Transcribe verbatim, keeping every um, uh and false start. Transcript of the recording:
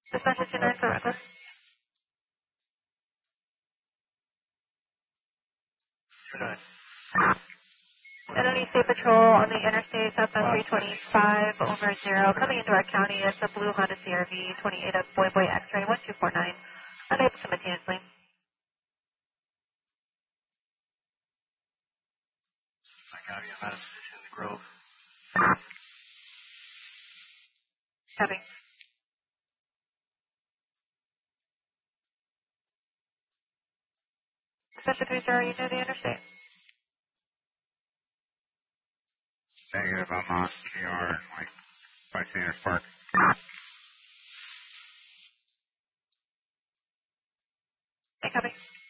Dispatch two nine for reckless. two nine. Identity State Patrol on the interstate southbound three twenty-five over zero. Coming into our county, it's a blue Honda C R V twenty-eight of Boy Boy X-ray one two four nine. Unable to maintain its lane. I got you. I'm out of position in the Grove. Copy. Dispatch three zero, you near the interstate. Negative, I'm on P R, like, by Sanders Park. Hey, copy.